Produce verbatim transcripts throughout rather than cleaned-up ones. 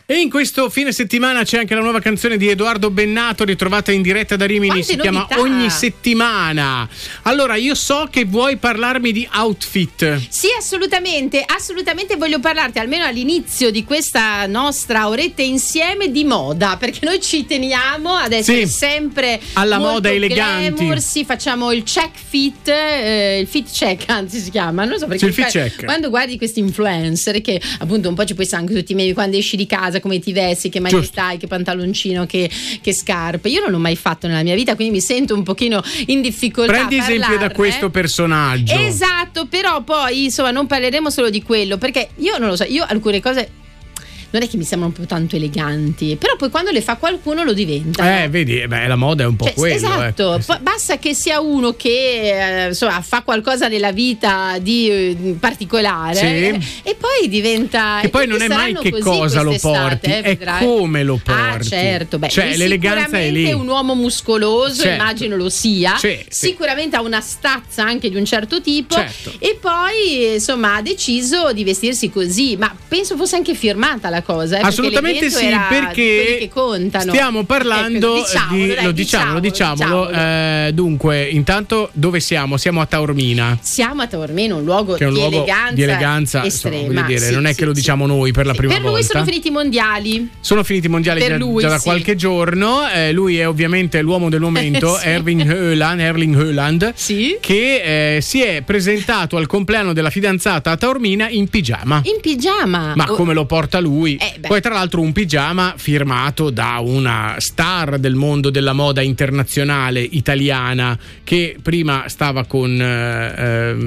E in questo fine settimana c'è anche la nuova canzone di Edoardo Bennato, ritrovata in diretta da Rimini. Quante si novità. chiama Ogni settimana. Allora, io so che vuoi parlarmi di outfit. Sì, assolutamente, assolutamente voglio parlarti almeno all'inizio di questa nostra oretta insieme di moda, perché noi ci teniamo ad essere Sì, sempre alla molto moda eleganti. glamour. Sì, facciamo il check fit, eh, il fit check anzi si chiama, non lo so perché Sì, il fit fa- check. quando guardi questi influencer che appunto un po' ci puoi stare anche tutti i meme quando esci di casa, come ti vesti, che maglia Giusto. stai, che pantaloncino, che, che scarpe. Io non l'ho mai fatto nella mia vita, quindi mi sento un pochino in difficoltà. Prendi a esempio da parlarne. questo personaggio. Esatto, però poi insomma non parleremo solo di quello, perché io non lo so, io alcune cose non è che mi sembrano più tanto eleganti, però poi quando le fa qualcuno lo diventa. Eh, vedi, beh, la moda è un po' Cioè, quello. esatto, eh. poi basta che sia uno che eh, insomma fa qualcosa nella vita di eh, particolare, Sì. eh, e poi diventa. Che e poi tutti non è mai saranno che così cosa lo quest'estate, porti, eh, è vedrai. come lo Ah, porti. certo, beh, Cioè, lui l'eleganza è sicuramente lì. un uomo muscoloso, Certo. immagino lo sia. Sì, sì. Sicuramente ha una stazza anche di un certo tipo. Certo. E poi insomma ha deciso di vestirsi così, ma penso fosse anche firmata la cosa, eh, perché Assolutamente l'evento sì, era di quelli perché che contano. stiamo parlando Ecco, diciamolo, di dai, lo diciamolo, diciamolo, diciamolo. eh, dunque, intanto dove siamo? Siamo a Taormina, Siamo a Taormina, un luogo, che è un di, luogo eleganza di eleganza, estrema. insomma, voglio dire, Sì, non è sì, che lo sì. diciamo noi per la Sì, prima per lui volta. sono finiti i mondiali. Sono finiti i mondiali Per già, lui, già da sì. qualche giorno. Eh, lui è ovviamente l'uomo del momento, Sì. Erling Haaland, Erling Haaland, Sì. che eh, si è presentato al compleanno della fidanzata a Taormina in pigiama. In pigiama. Ma Oh, come lo porta lui? Eh, beh. Poi tra l'altro un pigiama firmato da una star del mondo della moda internazionale italiana, che prima stava con eh,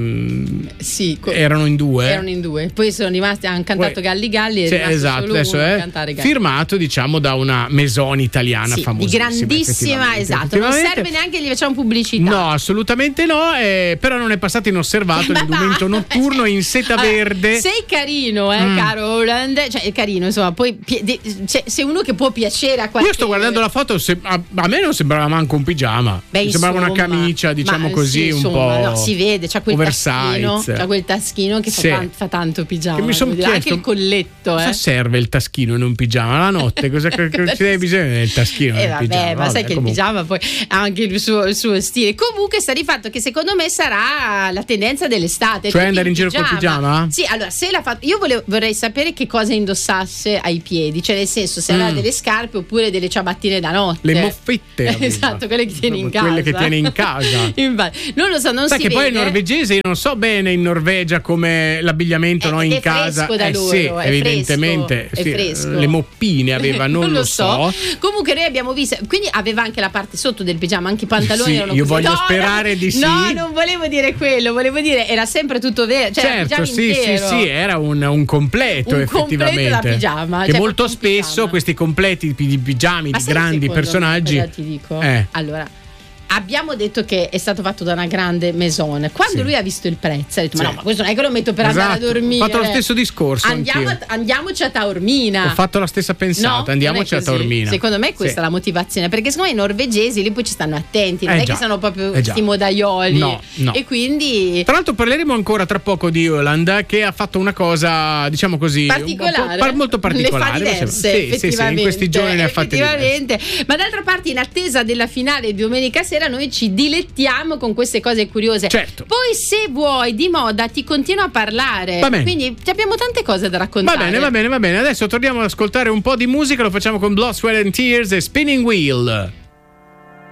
ehm, sì, co- erano in due. erano in due. Poi sono rimasti, hanno cantato Poi- Galli Galli e Sì, è rimasto esatto, solo adesso uno a è cantare Galli. firmato, diciamo, da una maison italiana Sì, di famosissima. grandissima, effettivamente, esatto. Non effettivamente. serve neanche che gli facciamo pubblicità. No, assolutamente no, eh, però non è passato inosservato Ma nel va. momento notturno in seta Allora, verde. sei carino, eh, Mm. caro Holland. Cioè, è carino, insomma. Poi pi- de- cioè, sei uno che può piacere a qualcuno. Io sto guardando la foto, se- a, a me non sembrava manco un pigiama. Beh, Mi sembrava una insomma, camicia, diciamo ma così, sì, un insomma, po'. no, si vede, c'ha quel oversize. taschino, c'ha quel taschino che Sì. fa, tan- fa tanto pigiama. Che mi son devo dire. chiesto, anche il colletto, Cosa eh. serve il taschino in un pigiama? La notte cosa che, che ci deve bisogno del taschino? Eh nel vabbè, pigiama? ma sai Vabbè, che il comunque. pigiama poi ha anche il suo, il suo stile. Comunque sta di fatto che secondo me sarà la tendenza dell'estate. Cioè tutti andare in giro col pigiama? Sì, allora se l'ha fatto. Io volevo, vorrei sapere che cosa indossasse ai piedi, cioè nel senso se aveva Mm. delle scarpe oppure delle ciabattine da notte. Le moffette aveva. Esatto, quelle che tieni in casa. Quelle che tieni in casa. Infatti, non lo so, non Sai si che poi è vede. norvegese, io non so bene in Norvegia come l'abbigliamento Eh, no, ed in è casa. fresco da eh loro, sì, è evidentemente fresco, è sì, fresco. le moppine aveva, non, lo so. Comunque noi abbiamo visto, quindi aveva anche la parte sotto del pigiama, anche i pantaloni Sì, erano io così. voglio No, sperare no, di sì. No, non volevo dire quello, volevo dire era sempre tutto vero, cioè il Certo, pigiama sì, sì, intero. sì, era un, un completo Un effettivamente. completo da pigiama, che cioè molto proprio un spesso pigiama. questi completi di di pigiami Ma di sai grandi secondo me personaggi. cosa ti dico? Eh. Allora, abbiamo detto che è stato fatto da una grande maison. Quando Sì. lui ha visto il prezzo, ha detto: Sì. Ma no, ma questo non è che lo metto per andare a Esatto, dormire. ho fatto lo stesso discorso Andiamo, anch'io. a- andiamoci a Taormina. Ho fatto la stessa pensata, No, andiamoci non a è così. Taormina. Secondo me questa Sì. è la motivazione, perché secondo me i norvegesi lì poi ci stanno attenti, non Eh è già, che sono proprio eh già. questi modaioli. No, no. E quindi Tra l'altro parleremo ancora tra poco di Haaland, che ha fatto una cosa, diciamo così, particolare, un po' par- molto particolare. le fa diverse, Sì, sì, sì, effettivamente, in questi giorni ne ha fatti diverse. effettivamente. Ma d'altra parte, in attesa della finale di domenica sera, noi ci dilettiamo con queste cose curiose. Certo. Poi, se vuoi, di moda ti continuo a parlare. Va bene. Quindi abbiamo tante cose da Va raccontare. bene, va bene, va bene. Adesso torniamo ad ascoltare un po' di musica, lo facciamo con Blood, Sweat and Tears e Spinning Wheel.